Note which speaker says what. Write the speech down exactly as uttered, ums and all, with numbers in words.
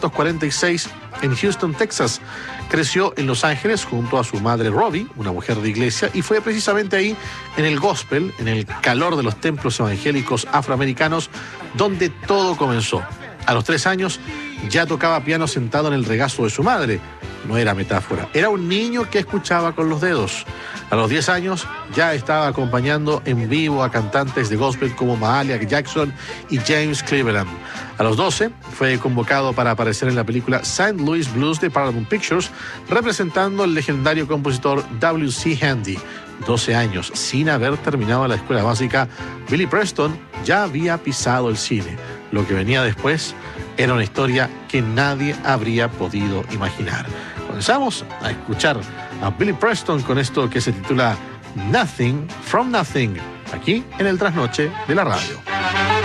Speaker 1: cuarenta y seis en Houston, Texas. Creció en Los Ángeles junto a su madre Robbie, una mujer de iglesia, y fue precisamente ahí, en el gospel, en el calor de los templos evangélicos afroamericanos, donde todo comenzó. A los tres años ya tocaba piano sentado en el regazo de su madre. No era metáfora, era un niño que escuchaba con los dedos. A los diez años ya estaba acompañando en vivo a cantantes de gospel como Mahalia Jackson y James Cleveland. A los doce fue convocado para aparecer en la película Saint Louis Blues de Paramount Pictures, representando al legendario compositor W C Handy. doce años sin haber terminado la escuela básica, Billy Preston ya había pisado el cine. Lo que venía después era una historia que nadie habría podido imaginar. Comenzamos a escuchar a Billy Preston con esto que se titula Nothing from Nothing, aquí en el Trasnoche de la radio.